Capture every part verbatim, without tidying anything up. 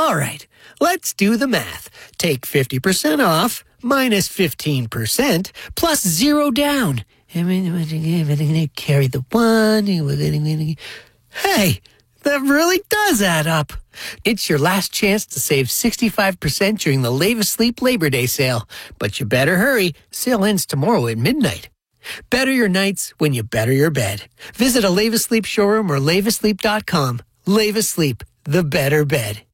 All right, let's do the math. Take fifty percent off, minus fifteen percent, plus zero down. Carry the one. Hey, that really does add up. It's your last chance to save sixty-five percent during the Leva Sleep Labor Day sale. But you better hurry. Sale ends tomorrow at midnight. Better your nights when you better your bed. Visit a Leva Sleep showroom or leva sleep dot com. Leva Sleep, the better bed.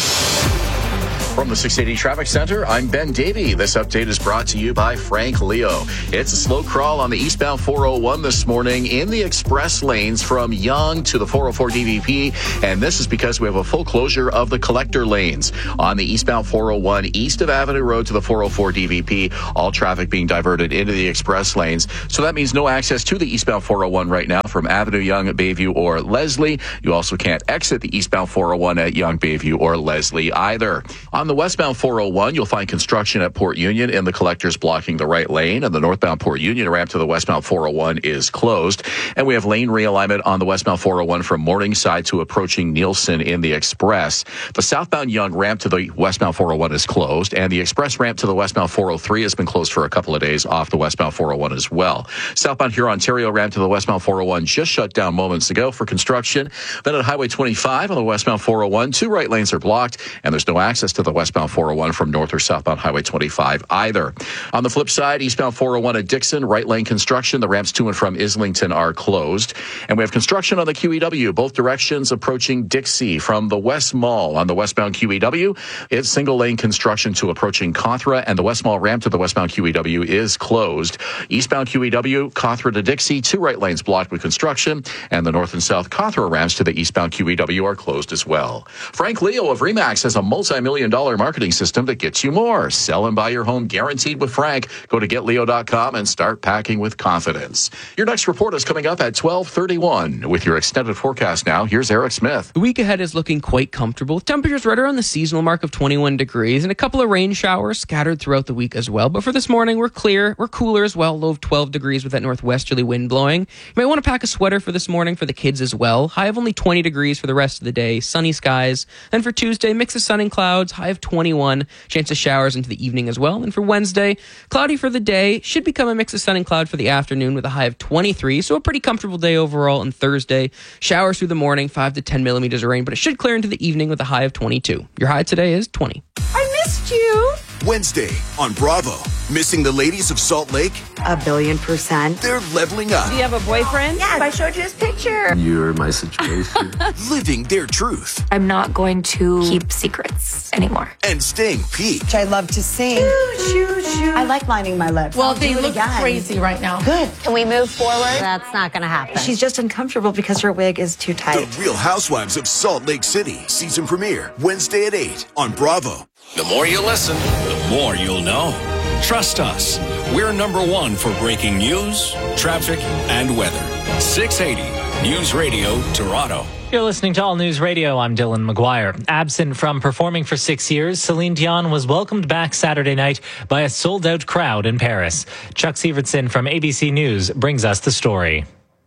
From the six eighty Traffic Center, I'm Ben Davey. This update is brought to you by Frank Leo. It's a slow crawl on the eastbound four oh one this morning in the express lanes from Yonge to the four oh four D V P, and this is because we have a full closure of the collector lanes on the eastbound four oh one east of Avenue Road to the four oh four D V P. All traffic being diverted into the express lanes, so that means no access to the eastbound four oh one right now from Avenue, Yonge, Bayview, or Leslie. You also can't exit the eastbound four oh one at Yonge, Bayview, or Leslie either. On the westbound four oh one, you'll find construction at Port Union and the collectors blocking the right lane, and the northbound Port Union ramp to the westbound four oh one is closed. And we have lane realignment on the westbound four oh one from Morningside to approaching Nielsen in the express. The southbound Yonge ramp to the westbound four oh one is closed, and the express ramp to the westbound four oh three has been closed for a couple of days off the westbound four oh one as well. Southbound Huron-Ontario ramp to the westbound four oh one just shut down moments ago for construction. Then at Highway twenty-five on the westbound four oh one, two right lanes are blocked, and there's no access to the westbound four oh one from north or southbound Highway twenty-five either. On the flip side, eastbound four oh one at Dixon, right lane construction. The ramps to and from Islington are closed. And we have construction on the Q E W, both directions approaching Dixie from the West Mall. On the westbound Q E W, it's single lane construction to approaching Cawthra, and the West Mall ramp to the westbound Q E W is closed. Eastbound Q E W, Cawthra to Dixie, two right lanes blocked with construction, and the north and south Cawthra ramps to the eastbound Q E W are closed as well. Frank Leo of Remax has a multi-million dollar marketing system that gets you more. Sell and buy your home guaranteed with Frank. Go to get leo dot com and start packing with confidence. Your next report is coming up at twelve thirty-one. With your extended forecast now, here's Eric Smith. The week ahead is looking quite comfortable, with temperatures right around the seasonal mark of twenty-one degrees and a couple of rain showers scattered throughout the week as well. But for this morning, we're clear. We're cooler as well, low of twelve degrees with that northwesterly wind blowing. You may want to pack a sweater for this morning for the kids as well. High of only twenty degrees for the rest of the day. Sunny skies. Then for Tuesday, mix of sun and clouds. High of twenty-one. Chance of showers into the evening as well. And for Wednesday, cloudy for the day. Should become a mix of sun and cloud for the afternoon with a high of twenty-three. So a pretty comfortable day overall. And Thursday, showers through the morning, five to ten millimeters of rain, but it should clear into the evening with a high of twenty-two. Your high today is twenty. I missed you. Wednesday on Bravo. Missing the ladies of Salt Lake? A billion percent. They're leveling up. Do you have a boyfriend? Yes. I showed you his picture. You're my situation. Living their truth. I'm not going to keep secrets anymore. And staying peaked. Which I love to sing. Shoo, shoo, shoo. I like lining my lips. Well, I'll they do it look again. crazy right now. Good. Can we move forward? That's not going to happen. She's just uncomfortable because her wig is too tight. The Real Housewives of Salt Lake City. Season premiere Wednesday at eight on Bravo. The more you listen, the more you'll know. Trust us. We're number one for breaking news, traffic, and weather. six eighty News Radio, Toronto. You're listening to All News Radio. I'm Dylan McGuire. Absent from performing for six years, Celine Dion was welcomed back Saturday night by a sold-out crowd in Paris. Chuck Sievertson from A B C News brings us the story.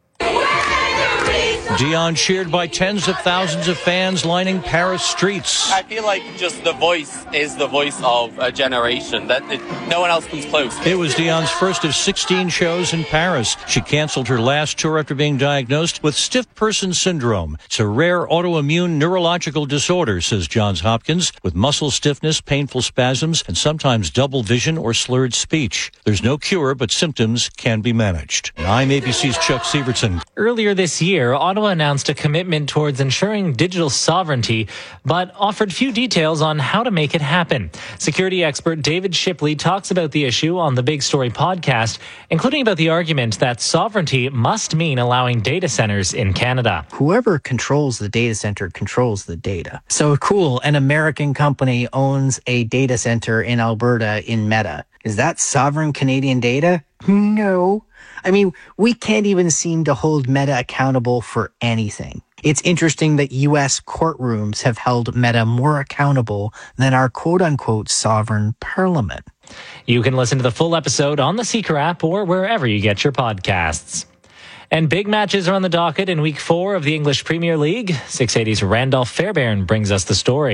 Dion cheered by tens of thousands of fans lining Paris streets. I feel like just the voice is the voice of a generation, that it, no one else comes close. It was Dion's first of sixteen shows in Paris. She canceled her last tour after being diagnosed with stiff person syndrome. It's a rare autoimmune neurological disorder, says Johns Hopkins, with muscle stiffness, painful spasms, and sometimes double vision or slurred speech. There's no cure, but symptoms can be managed. I'm A B C's Chuck Sievertson. Earlier this year, Ottawa announced a commitment towards ensuring digital sovereignty, but offered few details on how to make it happen. Security expert David Shipley talks about the issue on the Big Story podcast, including about the argument that sovereignty must mean allowing data centers in Canada. Whoever controls the data center controls the data. So cool, an American company owns a data center in Alberta in Meta. Is that sovereign Canadian data? No. I mean, we can't even seem to hold Meta accountable for anything. It's interesting that U S courtrooms have held Meta more accountable than our quote-unquote sovereign parliament. You can listen to the full episode on the Seeker app or wherever you get your podcasts. And big matches are on the docket in week four of the English Premier League. six eighty's Randolph Fairbairn brings us the story.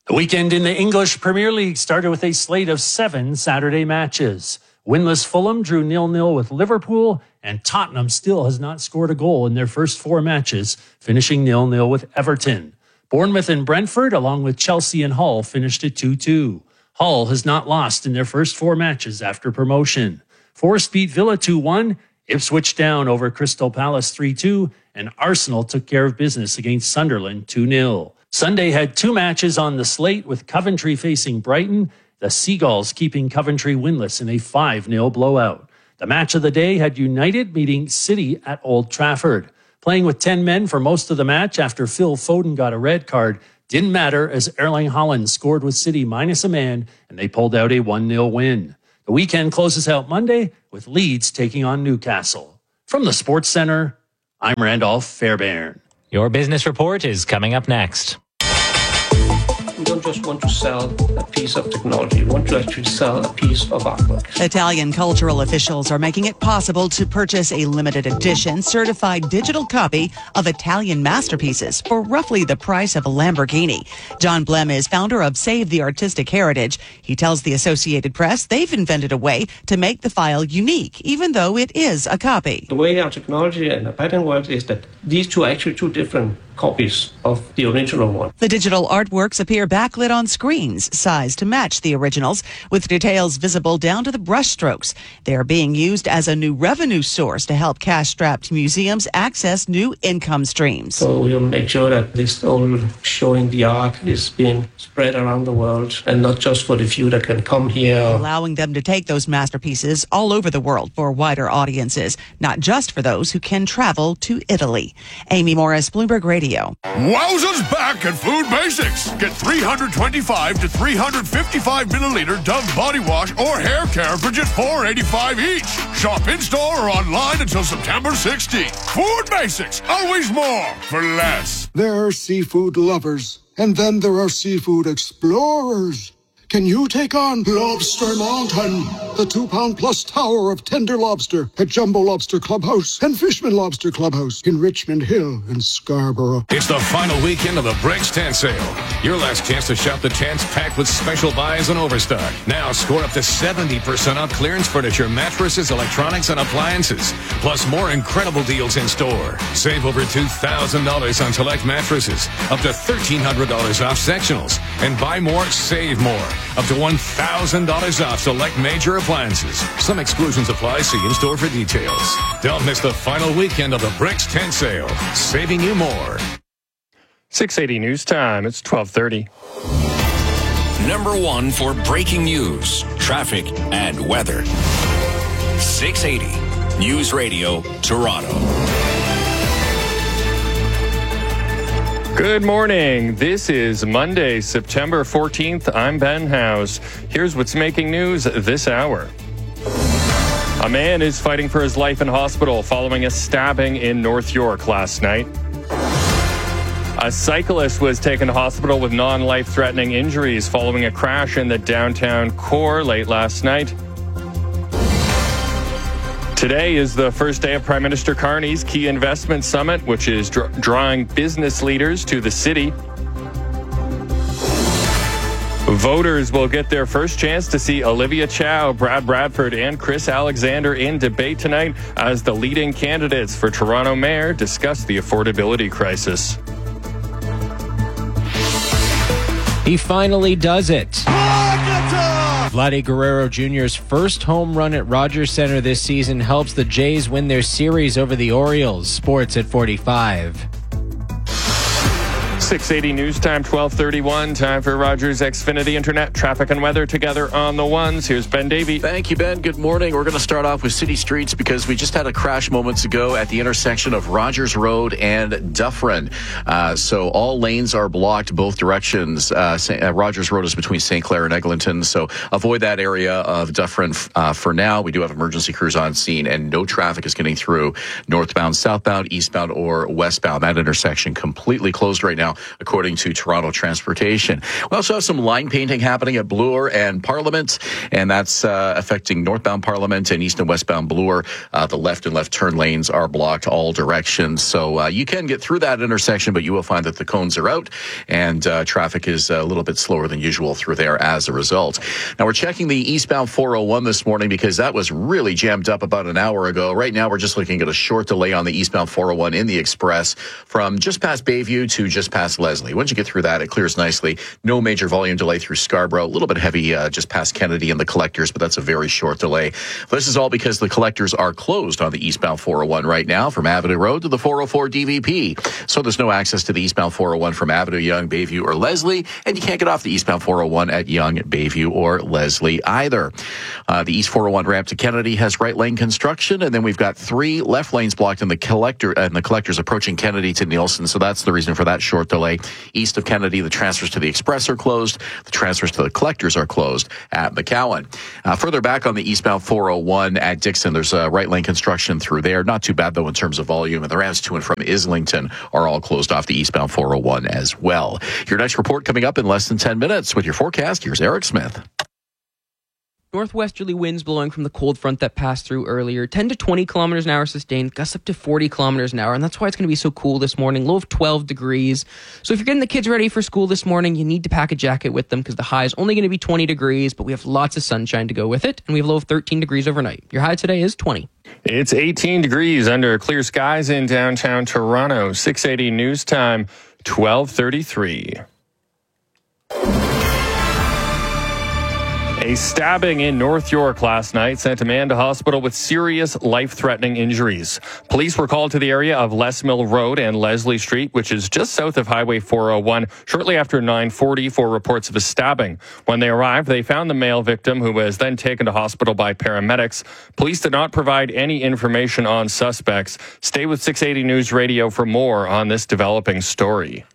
The weekend in the English Premier League started with a slate of seven Saturday matches. Winless Fulham drew nil nil with Liverpool, and Tottenham still has not scored a goal in their first four matches, finishing nil nil with Everton. Bournemouth and Brentford, along with Chelsea and Hull, finished at two two. Hull has not lost in their first four matches after promotion. Forest beat Villa two one, Ipswich down over Crystal Palace three two, and Arsenal took care of business against Sunderland two nil. Sunday had two matches on the slate, with Coventry facing Brighton, the Seagulls keeping Coventry winless in a five nil blowout. The match of the day had United meeting City at Old Trafford. Playing with ten men for most of the match after Phil Foden got a red card didn't matter, as Erling Haaland scored with City minus a man, and they pulled out a one nil win. The weekend closes out Monday with Leeds taking on Newcastle. From the Sports Center, I'm Randolph Fairbairn. Your business report is coming up next. We don't just want to sell a piece of technology. We want to actually sell a piece of artwork. Italian cultural officials are making it possible to purchase a limited edition certified digital copy of Italian masterpieces for roughly the price of a Lamborghini. John Blem is founder of Save the Artistic Heritage. He tells the Associated Press they've invented a way to make the file unique, even though it is a copy. The way our technology and the pattern works is that these two are actually two different copies of the original one. The digital artworks appear backlit on screens, sized to match the originals, with details visible down to the brushstrokes. They are being used as a new revenue source to help cash-strapped museums access new income streams. So we'll make sure that this whole showing the art is being spread around the world, and not just for the few that can come here. Allowing them to take those masterpieces all over the world for wider audiences, not just for those who can travel to Italy. Amy Morris, Bloomberg Radio. Wowzers back at Food Basics. Get three twenty-five to three fifty-five milliliter Dove body wash or hair care for just four eighty-five each. Shop in-store or online until September sixteenth. Food Basics, always more for less. There are seafood lovers, and then there are seafood explorers. Can you take on Lobster Mountain, the two-pound-plus tower of tender lobster at Jumbo Lobster Clubhouse and Fishman Lobster Clubhouse in Richmond Hill and Scarborough? It's the final weekend of the Bricks Tent Sale. Your last chance to shop the tents packed with special buys and overstock. Now score up to seventy percent off clearance furniture, mattresses, electronics, and appliances. Plus more incredible deals in store. Save over two thousand dollars on select mattresses, up to thirteen hundred dollars off sectionals. And buy more, save more. Up to one thousand dollars off select major appliances. Some exclusions apply. See in-store for details. Don't miss the final weekend of the Bricks Tent Sale. Saving you more. six eighty News Time. It's twelve thirty. Number one for breaking news, traffic, and weather. six eighty News Radio, Toronto. Good morning. This is Monday, September fourteenth. I'm Ben House. Here's what's making news this hour. A man is fighting for his life in hospital following a stabbing in North York last night. A cyclist was taken to hospital with non-life-threatening injuries following a crash in the downtown core late last night. Today is the first day of Prime Minister Carney's Key Investment Summit, which is dr- drawing business leaders to the city. Voters will get their first chance to see Olivia Chow, Brad Bradford, and Chris Alexander in debate tonight as the leading candidates for Toronto Mayor discuss the affordability crisis. He finally does it. Vladdy Guerrero Junior's first home run at Rogers Centre this season helps the Jays win their series over the Orioles. Sports at forty-five. six eighty News Time, twelve thirty-one. Time for Rogers Xfinity Internet traffic and weather together on the ones. Here's Ben Davey. Thank you, Ben. Good morning. We're going to start off with city streets because we just had a crash moments ago at the intersection of Rogers Road and Dufferin. Uh, so all lanes are blocked both directions. Uh, uh, Rogers Road is between Saint Clair and Eglinton, so avoid that area of Dufferin uh, for now. We do have emergency crews on scene, and no traffic is getting through northbound, southbound, eastbound, or westbound. That intersection completely closed right now. now, according to Toronto Transportation. We also have some line painting happening at Bloor and Parliament, and that's uh, affecting northbound Parliament and east and westbound Bloor. Uh, the left and left turn lanes are blocked all directions. So uh, you can get through that intersection, but you will find that the cones are out, and uh, traffic is a little bit slower than usual through there as a result. Now, we're checking the eastbound four oh one this morning because that was really jammed up about an hour ago. Right now, we're just looking at a short delay on the eastbound four oh one in the Express from just past Bayview to just past Leslie. Once you get through that, it clears nicely. No major volume delay through Scarborough. A little bit heavy uh, just past Kennedy and the Collectors, but that's a very short delay. This is all because the Collectors are closed on the eastbound four oh one right now from Avenue Road to the four oh four D V P. So there's no access to the eastbound four oh one from Avenue, Yonge, Bayview, or Leslie, and you can't get off the eastbound four oh one at Yonge, Bayview, or Leslie either. Uh, the East four oh one ramp to Kennedy has right lane construction, and then we've got three left lanes blocked in the collector and the Collectors approaching Kennedy to Nielsen, so that's the reason for that short delay. East of Kennedy, the transfers to the Express are closed. The transfers to the Collectors are closed at McCowan. Uh, further back on the eastbound four oh one at Dixon, there's a right lane construction through there. Not too bad, though, in terms of volume, and the ramps to and from Islington are all closed off the eastbound four oh one as well. Your next report coming up in less than ten minutes. With your forecast, here's Eric Smith. Northwesterly winds blowing from the cold front that passed through earlier. ten to twenty kilometers an hour sustained, gusts up to forty kilometers an hour. And that's why it's going to be so cool this morning. Low of twelve degrees. So if you're getting the kids ready for school this morning, you need to pack a jacket with them because the high is only going to be twenty degrees, but we have lots of sunshine to go with it. And we have a low of thirteen degrees overnight. Your high today is twenty. It's eighteen degrees under clear skies in downtown Toronto. six eighty news time, twelve thirty-three. A stabbing in North York last night sent a man to hospital with serious life-threatening injuries. Police were called to the area of Les Mill Road and Leslie Street, which is just south of Highway four oh one, shortly after nine forty for reports of a stabbing. When they arrived, they found the male victim, who was then taken to hospital by paramedics. Police did not provide any information on suspects. Stay with six eighty News Radio for more on this developing story.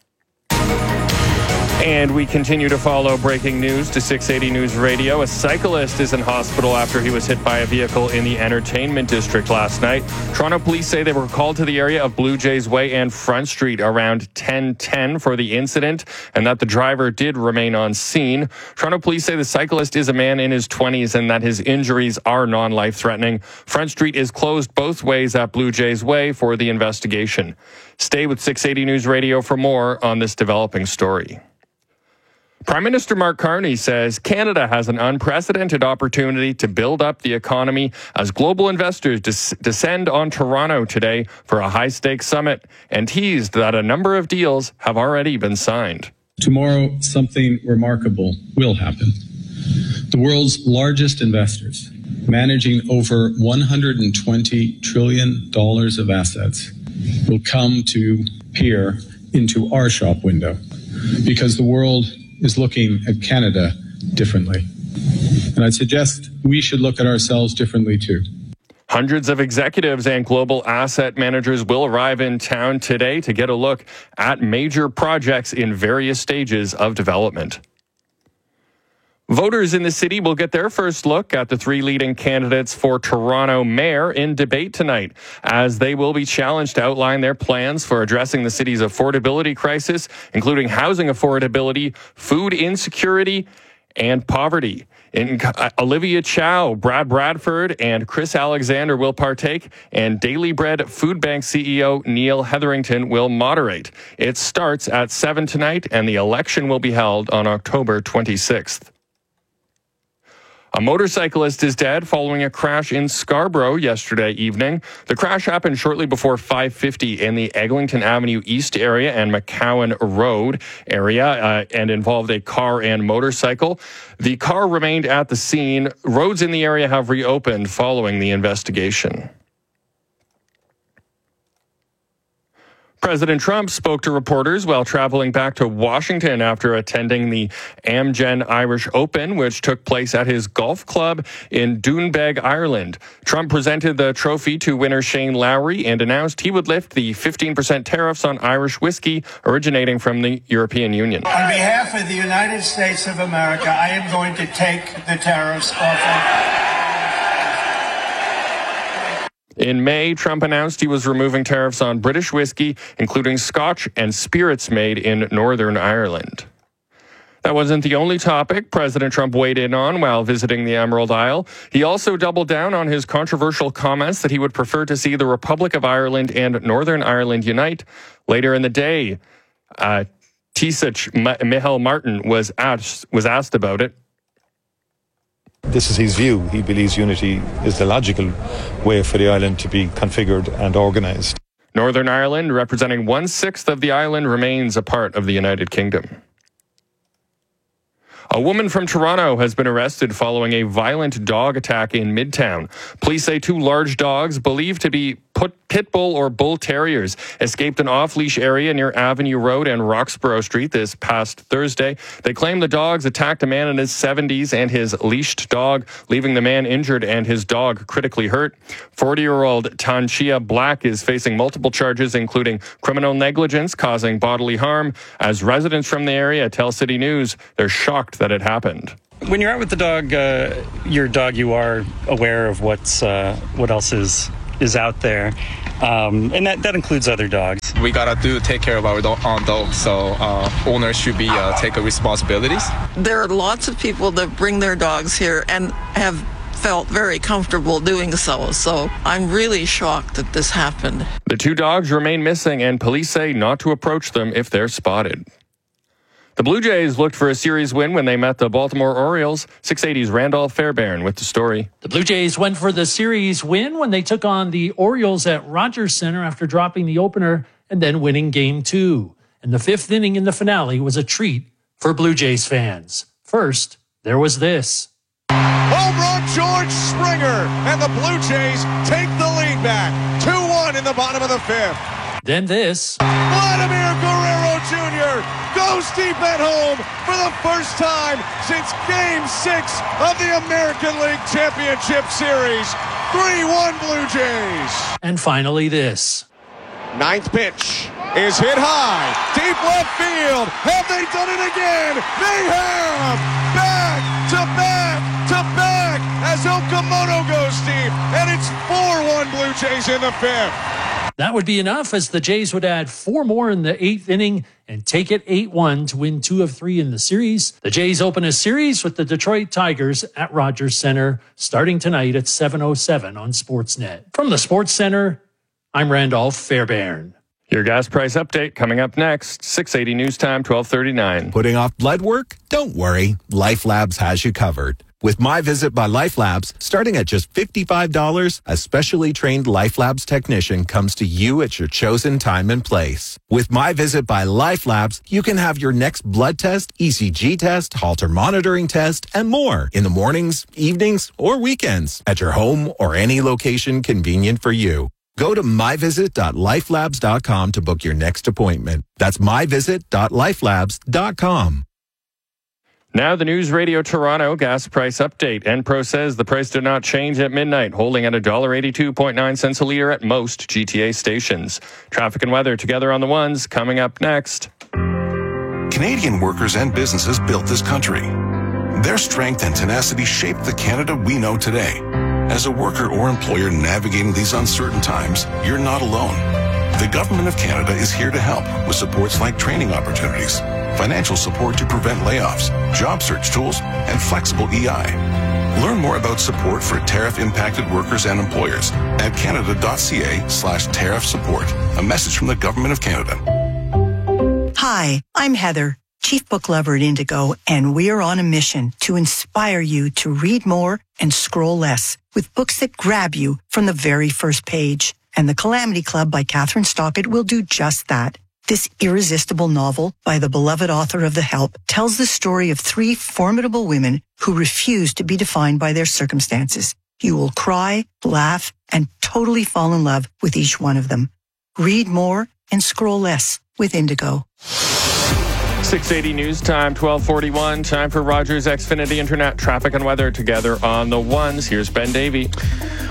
And we continue to follow breaking news to six eighty News Radio. A cyclist is in hospital after he was hit by a vehicle in the entertainment district last night. Toronto police say they were called to the area of Blue Jays Way and Front Street around ten ten for the incident, and that the driver did remain on scene. Toronto police say the cyclist is a man in his twenties and that his injuries are non-life-threatening. Front Street is closed both ways at Blue Jays Way for the investigation. Stay with six eighty News Radio for more on this developing story. Prime Minister Mark Carney says Canada has an unprecedented opportunity to build up the economy as global investors des- descend on Toronto today for a high-stakes summit, and teased that a number of deals have already been signed. Tomorrow, something remarkable will happen. The world's largest investors, managing over one hundred twenty trillion dollars of assets, will come to peer into our shop window because the world is looking at Canada differently. And I'd suggest we should look at ourselves differently too. Hundreds of executives and global asset managers will arrive in town today to get a look at major projects in various stages of development. Voters in the city will get their first look at the three leading candidates for Toronto mayor in debate tonight, as they will be challenged to outline their plans for addressing the city's affordability crisis, including housing affordability, food insecurity, and poverty. In, uh, Olivia Chow, Brad Bradford, and Chris Alexander will partake, and Daily Bread Food Bank C E O Neil Hetherington will moderate. It starts at seven tonight, and the election will be held on October twenty-sixth. A motorcyclist is dead following a crash in Scarborough yesterday evening. The crash happened shortly before five fifty in the Eglinton Avenue East area and McCowan Road area uh, and involved a car and motorcycle. The car remained at the scene. Roads in the area have reopened following the investigation. President Trump spoke to reporters while traveling back to Washington after attending the Amgen Irish Open, which took place at his golf club in Doonbeg, Ireland. Trump presented the trophy to winner Shane Lowry and announced he would lift the fifteen percent tariffs on Irish whiskey originating from the European Union. On behalf of the United States of America, I am going to take the tariffs off of... In May, Trump announced he was removing tariffs on British whiskey, including Scotch and spirits made in Northern Ireland. That wasn't the only topic President Trump weighed in on while visiting the Emerald Isle. He also doubled down on his controversial comments that he would prefer to see the Republic of Ireland and Northern Ireland unite. Later in the day, uh, Taoiseach Micheál Martin was asked, was asked about it. This is his view. He believes unity is the logical way for the island to be configured and organised. Northern Ireland, representing one-sixth of the island, remains a part of the United Kingdom. A woman from Toronto has been arrested following a violent dog attack in Midtown. Police say two large dogs, believed to be put pit bull or bull terriers, escaped an off-leash area near Avenue Road and Roxborough Street this past Thursday. They claim the dogs attacked a man in his seventies and his leashed dog, leaving the man injured and his dog critically hurt. forty-year-old Tanchia Black is facing multiple charges, including criminal negligence causing bodily harm. As residents from the area tell City News, they're shocked that it happened. When you're out with the dog, uh, your dog, you are aware of what's uh, what else is is out there, um, and that, that includes other dogs. We gotta do take care of our do- own dogs, so uh, owners should be uh, take responsibilities. There are lots of people that bring their dogs here and have felt very comfortable doing so. So I'm really shocked that this happened. The two dogs remain missing, and police say not to approach them if they're spotted. The Blue Jays looked for a series win when they met the Baltimore Orioles. six eighty's Randolph Fairbairn with the story. The Blue Jays went for the series win when they took on the Orioles at Rogers Center after dropping the opener and then winning game two. And the fifth inning in the finale was a treat for Blue Jays fans. First, there was this. Home run, George Springer, and the Blue Jays take the lead back. two one in the bottom of the fifth. Then this. Vladimir Guerrero Junior goes deep at home for the first time since Game six of the American League Championship Series. three one Blue Jays. And finally this. Ninth pitch is hit high. Deep left field. Have they done it again? They have. Back to back to back as Okamoto goes deep. And it's four one Blue Jays in the fifth. That would be enough, as the Jays would add four more in the eighth inning and take it eight one to win two of three in the series. The Jays open a series with the Detroit Tigers at Rogers Center starting tonight at seven oh seven on Sportsnet. From the Sports Center, I'm Randolph Fairbairn. Your gas price update coming up next. six eighty News Time, twelve thirty-nine. Putting off blood work? Don't worry. Life Labs has you covered. With My Visit by Life Labs, starting at just fifty-five dollars, a specially trained Life Labs technician comes to you at your chosen time and place. With My Visit by Life Labs, you can have your next blood test, E C G test, Holter monitoring test, and more in the mornings, evenings, or weekends at your home or any location convenient for you. Go to my visit dot life labs dot com to book your next appointment. That's my visit dot life labs dot com. Now the News Radio Toronto gas price update. Enpro says the price did not change at midnight, holding at one dollar eighty-two point nine cents a litre at most G T A stations. Traffic and weather together on the ones coming up next. Canadian workers and businesses built this country. Their strength and tenacity shaped the Canada we know today. As a worker or employer navigating these uncertain times, you're not alone. The Government of Canada is here to help with supports like training opportunities, financial support to prevent layoffs, job search tools, and flexible E I. Learn more about support for tariff-impacted workers and employers at canada.ca slash tariff support. A message from the Government of Canada. Hi, I'm Heather, Chief Book Lover at Indigo, and we are on a mission to inspire you to read more and scroll less with books that grab you from the very first page. And The Calamity Club by Catherine Stockett will do just that. This irresistible novel by the beloved author of The Help tells the story of three formidable women who refuse to be defined by their circumstances. You will cry, laugh, and totally fall in love with each one of them. Read more and scroll less with Indigo. six eighty News Time, twelve forty-one. Time for Rogers Xfinity Internet traffic and weather together on the ones. Here's Ben Davey.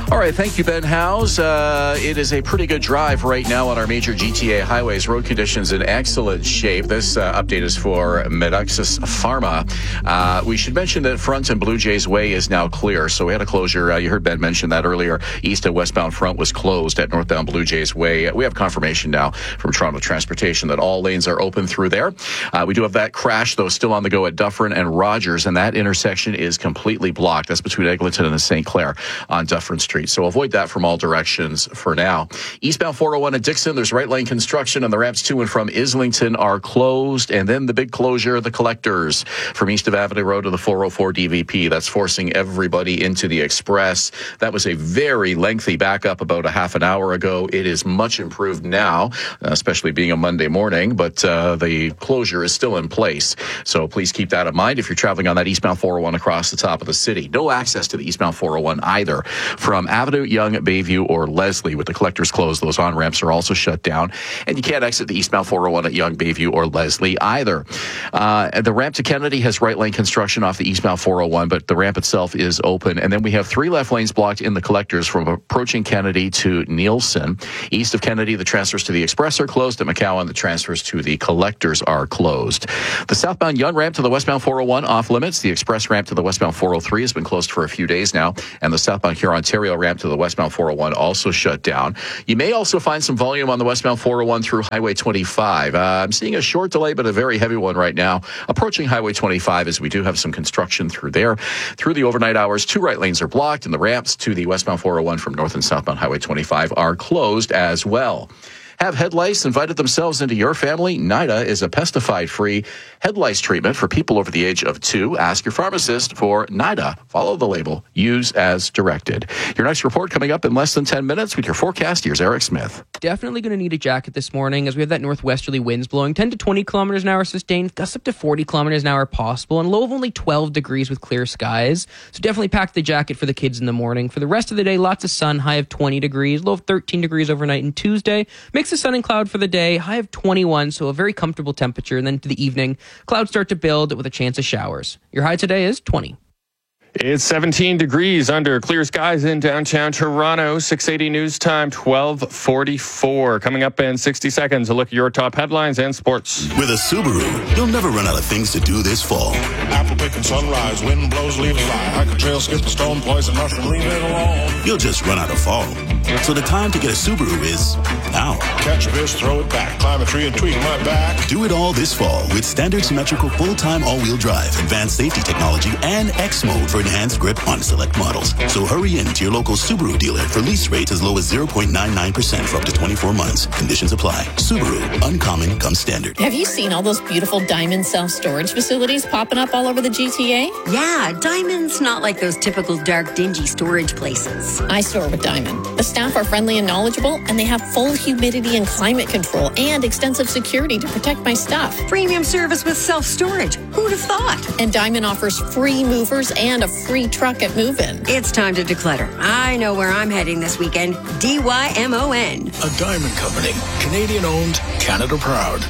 All right, thank you, Ben Howes. Uh, it is a pretty good drive right now on our major G T A highways. Road conditions in excellent shape. This uh, update is for Medaxis Pharma. Uh, we should mention that Front and Blue Jays Way is now clear. So we had a closure. Uh, you heard Ben mention that earlier. East and westbound Front was closed at northbound Blue Jays Way. We have confirmation now from Toronto Transportation that all lanes are open through there. Uh, we do have that crash, though, still on the go at Dufferin and Rogers, and that intersection is completely blocked. That's between Eglinton and Saint Clair on Dufferin Street. So avoid that from all directions for now. Eastbound four oh one at Dixon, there's right lane construction, and the ramps to and from Islington are closed. And then the big closure, the collectors from east of Avenue Road to the four oh four D V P. That's forcing everybody into the Express. That was a very lengthy backup about a half an hour ago. It is much improved now, especially being a Monday morning, but uh, the closure is still in place. So please keep that in mind if you're traveling on that eastbound four oh one across the top of the city. No access to the eastbound four oh one either from Avenue, Yonge, Bayview, or Leslie. With the collectors closed, those on-ramps are also shut down. And you can't exit the eastbound four oh one at Yonge, Bayview, or Leslie either. Uh, the ramp to Kennedy has right lane construction off the eastbound four oh one, but the ramp itself is open. And then we have three left lanes blocked in the collectors from approaching Kennedy to Nielsen. East of Kennedy, the transfers to the Express are closed. At McCowan, the transfers to the collectors are closed. The southbound Yonge ramp to the westbound four oh one off limits. The Express ramp to the westbound four oh three has been closed for a few days now. And the southbound Huron-Ontario ramp to the westbound four oh one also shut down. You may also find some volume on the westbound four oh one through Highway twenty-five. Uh, I'm seeing a short delay, but a very heavy one right now. Approaching Highway twenty-five as we do have some construction through there. Through the overnight hours, two right lanes are blocked, and the ramps to the westbound four oh one from north and southbound Highway twenty-five are closed as well. Have head lice invited themselves into your family? NIDA is a pesticide-free head lice treatment for people over the age of two. Ask your pharmacist for NIDA. Follow the label. Use as directed. Your next report coming up in less than ten minutes with your forecast. Here's Eric Smith. Definitely going to need a jacket this morning as we have that northwesterly winds blowing ten to twenty kilometers an hour sustained, gusts up to forty kilometers an hour possible, and low of only twelve degrees with clear skies. So definitely pack the jacket for the kids in the morning. For the rest of the day, lots of sun, high of twenty degrees, low of thirteen degrees overnight. And Tuesday, mix of sun and cloud for the day, high of twenty-one, so a very comfortable temperature. And then to the evening, clouds start to build with a chance of showers. Your high today is twenty. It's seventeen degrees under clear skies in downtown Toronto. six eighty News Time, twelve forty-four. Coming up in sixty seconds, a look at your top headlines and sports. With a Subaru, you'll never run out of things to do this fall. Apple picking sunrise, wind blows, leaves fly. Hike a trail, skip a stone, poison mushroom, leave it alone. You'll just run out of fall. So the time to get a Subaru is now. Catch a fish, throw it back, climb a tree and tweak my back. Do it all this fall with standard symmetrical full-time all-wheel drive, advanced safety technology, and X mode for enhanced grip on select models. So hurry in to your local Subaru dealer for lease rates as low as zero point nine nine percent for up to twenty-four months. Conditions apply. Subaru, uncommon comes standard. Have you seen all those beautiful Diamond self-storage facilities popping up all over the G T A? Yeah, Diamond's not like those typical dark, dingy storage places. I store with Diamond. The staff are friendly and knowledgeable, and they have full humidity and climate control and extensive security to protect my stuff. Premium service with self-storage. Who'd have thought? And Diamond offers free movers and a free truck at move-in. It's time to declutter. I know where I'm heading this weekend. D Y M O N. A Diamond Company. Canadian-owned, Canada proud.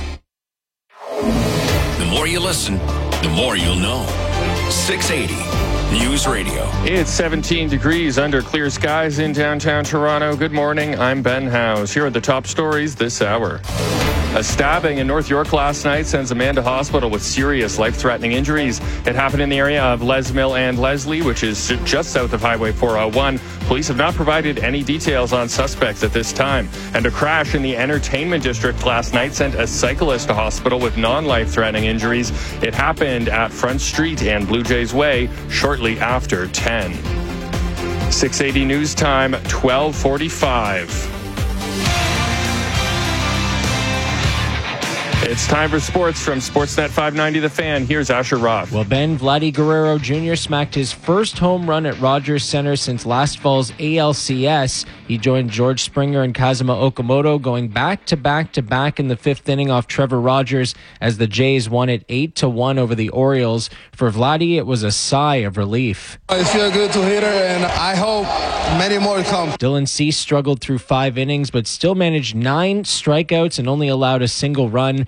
The more you listen, the more you'll know. six eighty News Radio. It's seventeen degrees under clear skies in downtown Toronto. Good morning. I'm Ben Howes. Here are the top stories this hour. A stabbing in North York last night sends a man to hospital with serious life-threatening injuries. It happened in the area of Les Mill and Leslie, which is just south of Highway four oh one. Police have not provided any details on suspects at this time. And a crash in the entertainment district last night sent a cyclist to hospital with non-life-threatening injuries. It happened at Front Street and Blue Jays Way shortly after ten. six eighty News Time, twelve forty-five. It's time for sports from Sportsnet five ninety The Fan. Here's Asher Roth. Well, Ben, Vladdy Guerrero Junior smacked his first home run at Rogers Center since last fall's A L C S. He joined George Springer and Kazuma Okamoto going back to back to back in the fifth inning off Trevor Rogers as the Jays won it eight to one over the Orioles. For Vladdy, it was a sigh of relief. It feels good to hit her, and I hope many more come. Dylan Cease struggled through five innings, but still managed nine strikeouts and only allowed a single run.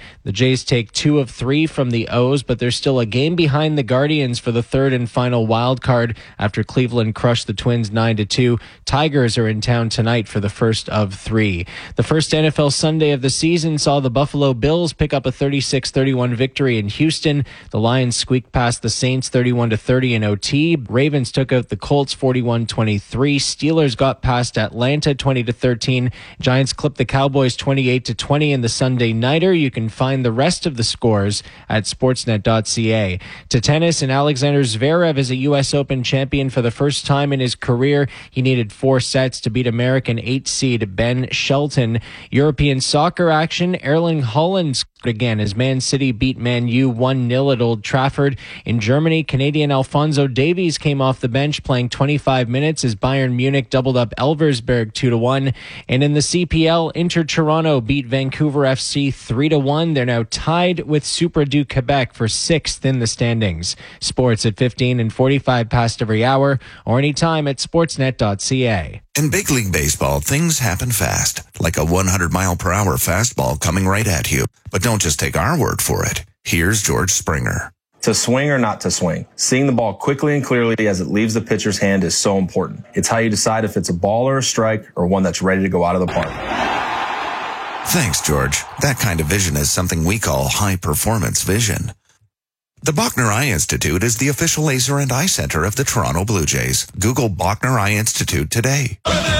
The Jays take two of three from the O's, but they're still a game behind the Guardians for the third and final wild card after Cleveland crushed the Twins nine to two. Tigers are in town tonight for the first of three. The first N F L Sunday of the season saw the Buffalo Bills pick up a thirty-six thirty-one victory in Houston. The Lions squeaked past the Saints thirty-one to thirty in O T. Ravens took out the Colts forty-one twenty-three. Steelers got past Atlanta twenty to thirteen. Giants clipped the Cowboys twenty-eight to twenty in the Sunday Nighter. You can find the rest of the scores at sportsnet dot c a. To tennis, and Alexander Zverev is a U S Open champion for the first time in his career. He needed four sets to beat American eight seed Ben Shelton. European soccer action, Erling Haaland again as Man City beat Man U one nil at Old Trafford. In Germany, Canadian Alphonso Davies came off the bench playing twenty-five minutes as Bayern Munich doubled up Elversberg two to one. And in the C P L, Inter Toronto beat Vancouver F C three to one. They're now tied with Super du Quebec for sixth in the standings. Sports at fifteen and forty-five past every hour or anytime at sportsnet dot c a. In big league baseball, things happen fast, like a one hundred mile per hour fastball coming right at you. But don't just take our word for it. Here's George Springer. To swing or not to swing, seeing the ball quickly and clearly as it leaves the pitcher's hand is so important. It's how you decide if it's a ball or a strike or one that's ready to go out of the park. Thanks, George. That kind of vision is something we call high-performance vision. The Bachner Eye Institute is the official laser and eye center of the Toronto Blue Jays. Google Bachner Eye Institute today.